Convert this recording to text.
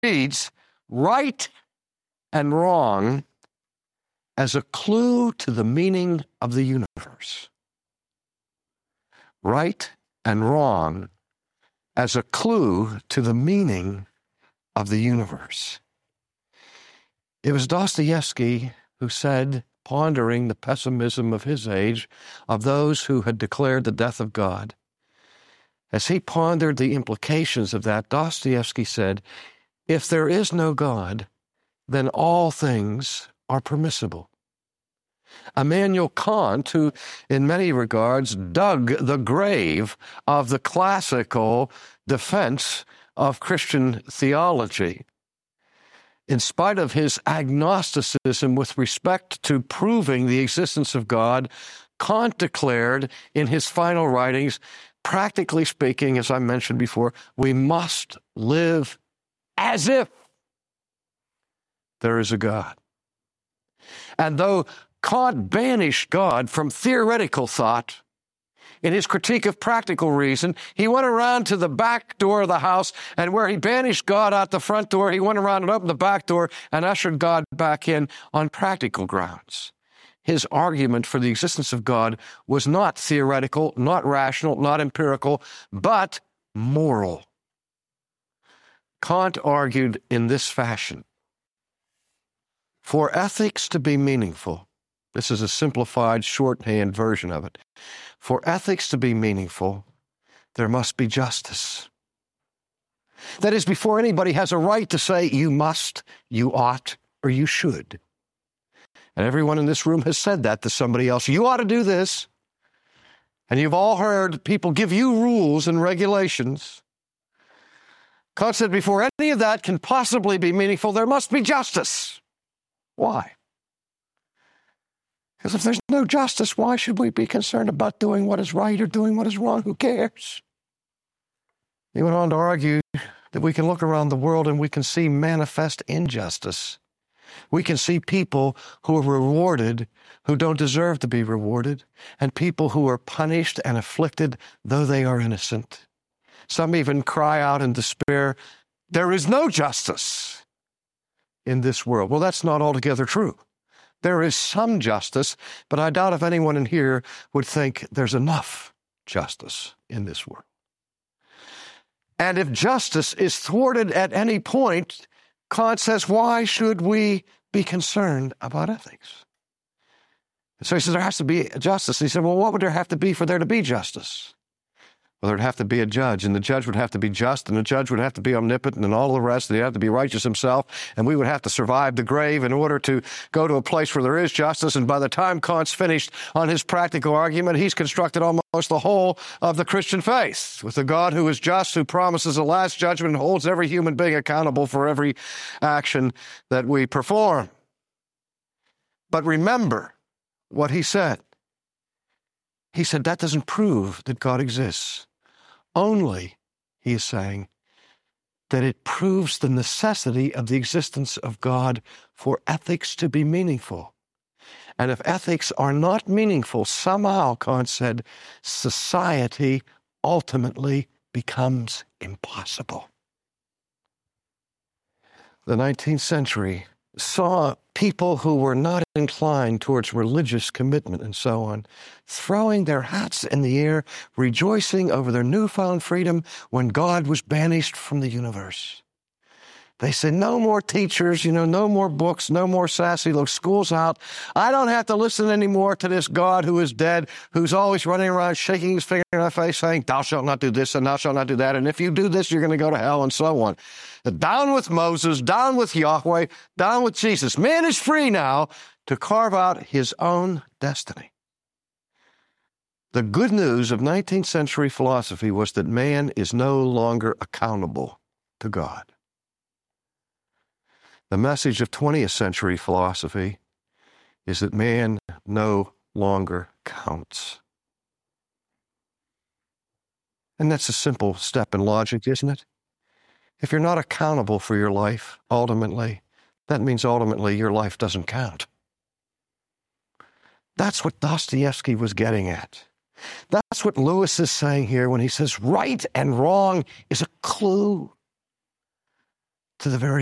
reads, right and wrong as a clue to the meaning of the universe. Right and wrong as a clue to the meaning of the universe. It was Dostoevsky who said, pondering the pessimism of his age, of those who had declared the death of God, as he pondered the implications of that, Dostoevsky said, if there is no God, then all things are permissible. Immanuel Kant, who in many regards dug the grave of the classical defense of Christian theology, in spite of his agnosticism with respect to proving the existence of God, Kant declared in his final writings, practically speaking, as I mentioned before, we must live as if there is a God. And though Kant banished God from theoretical thought, in his critique of practical reason, he went around to the back door of the house, and where he banished God out the front door, he went around and opened the back door and ushered God back in on practical grounds. His argument for the existence of God was not theoretical, not rational, not empirical, but moral. Kant argued in this fashion: for ethics to be meaningful, this is a simplified shorthand version of it. For ethics to be meaningful, there must be justice. That is, before anybody has a right to say you must, you ought, or you should. And everyone in this room has said that to somebody else. You ought to do this. And you've all heard people give you rules and regulations. Kant said before any of that can possibly be meaningful, there must be justice. Why? Because if there's no justice, why should we be concerned about doing what is right or doing what is wrong? Who cares? He went on to argue that we can look around the world and we can see manifest injustice. We can see people who are rewarded who don't deserve to be rewarded, and people who are punished and afflicted though they are innocent. Some even cry out in despair, there is no justice in this world. Well, that's not altogether true. There is some justice, but I doubt if anyone in here would think there's enough justice in this world. And if justice is thwarted at any point, Kant says, why should we be concerned about ethics? And so he says there has to be justice. He said, well, what would there have to be for there to be justice? Well, there'd have to be a judge, and the judge would have to be just, and the judge would have to be omnipotent, and all the rest, and he'd have to be righteous himself, and we would have to survive the grave in order to go to a place where there is justice. And by the time Kant's finished on his practical argument, he's constructed almost the whole of the Christian faith, with a God who is just, who promises a last judgment, and holds every human being accountable for every action that we perform. But remember what he said. He said that doesn't prove that God exists. Only, he is saying, that it proves the necessity of the existence of God for ethics to be meaningful. And if ethics are not meaningful, somehow, Kant said, society ultimately becomes impossible. The 19th century saw people who were not inclined towards religious commitment and so on, throwing their hats in the air, rejoicing over their newfound freedom when God was banished from the universe. They said, no more teachers, no more books, no more sassy looks, school's out. I don't have to listen anymore to this God who is dead, who's always running around shaking his finger in my face saying, thou shalt not do this and thou shalt not do that. And if you do this, you're going to go to hell and so on. Down with Moses, down with Yahweh, down with Jesus. Man is free now to carve out his own destiny. The good news of 19th century philosophy was that man is no longer accountable to God. The message of 20th century philosophy is that man no longer counts. And that's a simple step in logic, isn't it? If you're not accountable for your life, ultimately, that means ultimately your life doesn't count. That's what Dostoevsky was getting at. That's what Lewis is saying here when he says right and wrong is a clue to the very